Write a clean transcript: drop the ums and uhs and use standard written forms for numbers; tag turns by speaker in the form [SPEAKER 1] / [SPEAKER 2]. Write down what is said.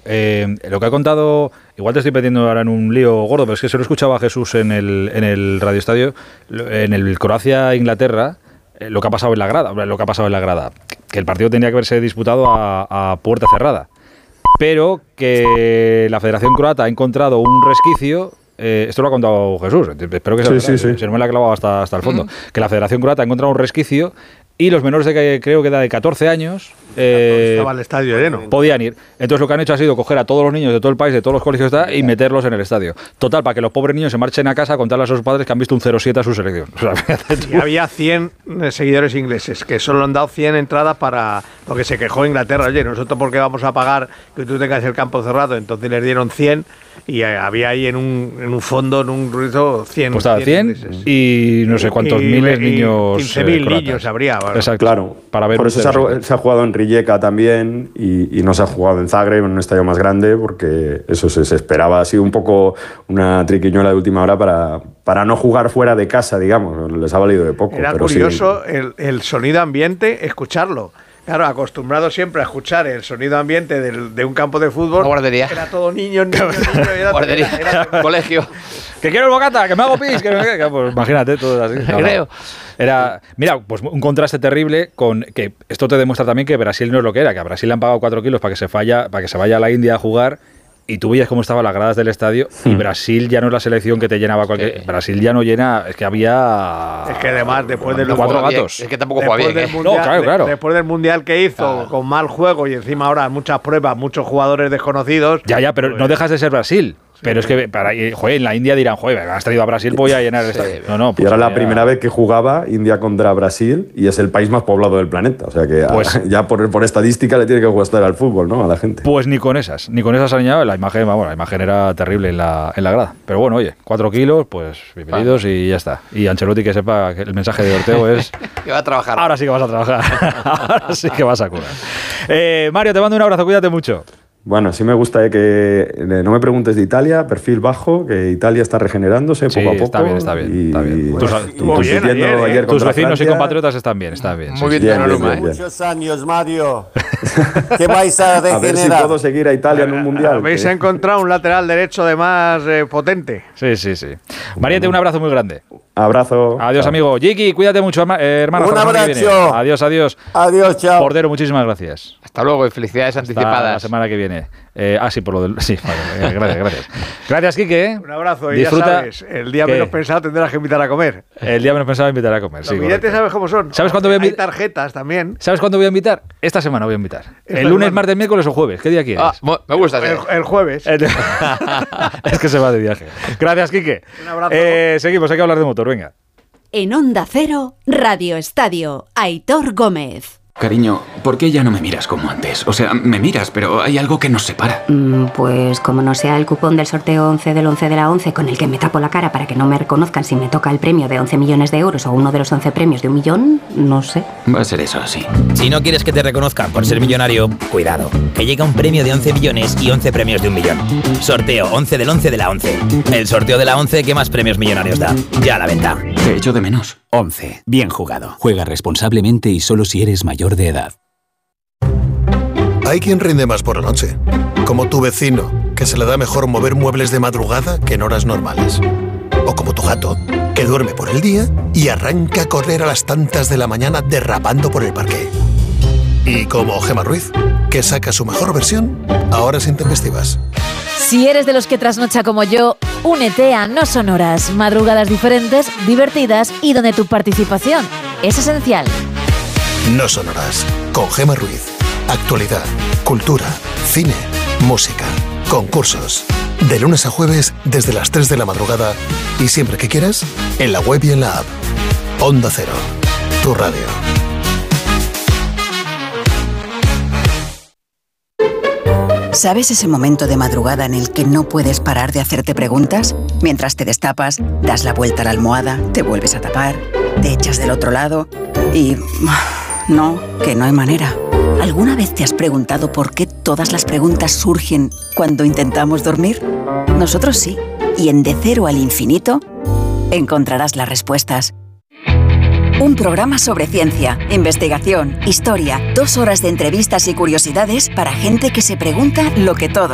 [SPEAKER 1] lo que ha contado, igual te estoy metiendo ahora en un lío gordo, pero es que se lo escuchaba a Jesús en el Radio Estadio, en el Croacia-Inglaterra, lo que ha pasado en la grada, que el partido tenía que haberse disputado a puerta cerrada, pero que la Federación Croata ha encontrado un resquicio. Esto lo ha contado Jesús, espero que se no me la ha clavado hasta el fondo, que la Federación Croata ha encontrado un resquicio y los menores creo que de 14 años
[SPEAKER 2] estaba el estadio lleno,
[SPEAKER 1] podían ir. Entonces lo que han hecho ha sido coger a todos los niños de todo el país, de todos los colegios y meterlos en el estadio. Total, para que los pobres niños se marchen a casa a contarle a sus padres que han visto un 0-7 a su selección. O sea,
[SPEAKER 2] y había 100 seguidores ingleses que solo han dado 100 entradas para... Porque se quejó Inglaterra, oye, nosotros ¿por qué vamos a pagar que tú tengas el campo cerrado? Entonces les dieron 100 y había ahí en un fondo, en un ruido, 100.
[SPEAKER 1] Pues estaba 100 y no sé cuántos miles niños.
[SPEAKER 2] 15.000 niños habría.
[SPEAKER 1] Bueno. Exacto.
[SPEAKER 3] Claro,
[SPEAKER 1] para ver.
[SPEAKER 3] Por eso se ha jugado en Rijeka también y no se ha jugado en Zagreb, en un estadio más grande, porque eso se esperaba. Ha sido un poco una triquiñuela de última hora para no jugar fuera de casa, digamos. Les ha valido de poco.
[SPEAKER 2] Era
[SPEAKER 3] pero
[SPEAKER 2] curioso el sonido ambiente, escucharlo. Claro, acostumbrado siempre a escuchar el sonido ambiente de un campo de fútbol.
[SPEAKER 4] Una guardería.
[SPEAKER 2] Era todo niño.
[SPEAKER 4] Guardería, colegio.
[SPEAKER 1] Que quiero el bocata, que me hago pis. Pues imagínate, todo así.
[SPEAKER 4] Creo.
[SPEAKER 1] Mira, pues un contraste terrible con que esto te demuestra también que Brasil no es lo que era, que a Brasil le han pagado 4 kilos para que se vaya a la India a jugar. Y tú veías cómo estaban las gradas del estadio y Brasil ya no es la selección que te llenaba cualquier... Brasil ya no llena... Es que había...
[SPEAKER 2] Es que además después del...
[SPEAKER 1] 4 gatos.
[SPEAKER 4] Es que tampoco juega bien.
[SPEAKER 2] Mundial,
[SPEAKER 1] no, claro.
[SPEAKER 2] Después del Mundial que hizo, con mal juego y encima ahora muchas pruebas, muchos jugadores desconocidos...
[SPEAKER 1] Ya, pero pues, no dejas de ser Brasil. Pero es que en la India dirán, joder, has traído a Brasil, voy a llenar el estadio. No,
[SPEAKER 3] pues y era la primera vez que jugaba India contra Brasil y es el país más poblado del planeta. O sea que ya por estadística le tiene que gustar al fútbol, ¿no? A la gente.
[SPEAKER 1] Pues ni con esas han añadido. La imagen era terrible en la grada. Pero bueno, oye, 4 kilos, pues bienvenidos y ya está. Y Ancelotti que sepa que el mensaje de Ortego es...
[SPEAKER 4] que va a trabajar.
[SPEAKER 1] Ahora sí que vas a trabajar. Ahora sí que vas a curar. Mario, te mando un abrazo, cuídate mucho.
[SPEAKER 3] Bueno, sí me gusta que no me preguntes de Italia, perfil bajo, que Italia está regenerándose poco a poco.
[SPEAKER 1] Está bien.
[SPEAKER 3] Tus
[SPEAKER 1] vecinos y compatriotas están bien.
[SPEAKER 4] Muy bien.
[SPEAKER 5] Muchos años, Mario. ¿Qué vais a regenerar?
[SPEAKER 3] A ver si puedo seguir a Italia en un mundial.
[SPEAKER 2] Habéis encontrado un lateral derecho además potente.
[SPEAKER 1] Sí. Mariette, un abrazo muy grande.
[SPEAKER 3] Abrazo.
[SPEAKER 1] Adiós, amigo. Jiki, cuídate mucho, hermano.
[SPEAKER 5] Un abrazo.
[SPEAKER 1] Adiós.
[SPEAKER 5] Adiós, chao.
[SPEAKER 1] Cordero, muchísimas gracias.
[SPEAKER 4] Hasta luego y felicidades anticipadas.
[SPEAKER 1] Hasta la semana que viene. Sí, por lo del... Sí, vale, gracias. Gracias, Quique.
[SPEAKER 2] Un abrazo y
[SPEAKER 1] disfruta,
[SPEAKER 2] ya sabes, el día menos pensado tendrás que invitar a comer.
[SPEAKER 1] El día menos pensado invitar a comer,
[SPEAKER 2] Los billetes sabes cómo son.
[SPEAKER 1] ¿Sabes cuándo voy a invitar?
[SPEAKER 2] Hay tarjetas también.
[SPEAKER 1] ¿Sabes cuándo voy a invitar? Esta semana voy a invitar. El lunes, martes, miércoles o jueves. ¿Qué día quieres?
[SPEAKER 4] Me gusta.
[SPEAKER 2] El jueves.
[SPEAKER 1] Es que se va de viaje. Gracias, Quique.
[SPEAKER 2] Un abrazo.
[SPEAKER 1] Seguimos, hay que hablar de motor, venga.
[SPEAKER 6] En Onda Cero, Radio Estadio, Aitor Gómez.
[SPEAKER 7] Cariño, ¿por qué ya no me miras como antes? O sea, me miras, pero hay algo que nos separa.
[SPEAKER 8] Pues como no sea el cupón del sorteo 11 del 11 de la 11 con el que me tapo la cara para que no me reconozcan si me toca el premio de 11 millones de euros o uno de los 11 premios de 1 millón, no sé.
[SPEAKER 7] Va a ser eso, sí.
[SPEAKER 9] Si no quieres que te reconozcan por ser millonario, cuidado, que llega un premio de 11 millones y 11 premios de 1 millón. Sorteo 11 del 11 de la 11. El sorteo de la 11 que más premios millonarios da. Ya a la venta.
[SPEAKER 7] Te echo de menos.
[SPEAKER 10] 11. Bien jugado. Juega responsablemente y solo si eres mayor de edad.
[SPEAKER 11] Hay quien rinde más por la noche, como tu vecino, que se le da mejor mover muebles de madrugada que en horas normales. O como tu gato, que duerme por el día y arranca a correr a las tantas de la mañana derrapando por el parque. Y como Gemma Ruiz, que saca su mejor versión a horas intempestivas.
[SPEAKER 12] Si eres de los que trasnocha como yo, únete a No Sonoras, madrugadas diferentes, divertidas y donde tu participación es esencial.
[SPEAKER 11] No Sonoras, con Gemma Ruiz. Actualidad, cultura, cine, música, concursos. De lunes a jueves desde las 3 de la madrugada y siempre que quieras, en la web y en la app. Onda Cero, tu radio.
[SPEAKER 13] ¿Sabes ese momento de madrugada en el que no puedes parar de hacerte preguntas? Mientras te destapas, das la vuelta a la almohada, te vuelves a tapar, te echas del otro lado y... No, que no hay manera. ¿Alguna vez te has preguntado por qué todas las preguntas surgen cuando intentamos dormir? Nosotros sí. Y en De Cero al Infinito encontrarás las respuestas. Un programa sobre ciencia, investigación, historia, 2 horas de entrevistas y curiosidades para gente que se pregunta lo que todos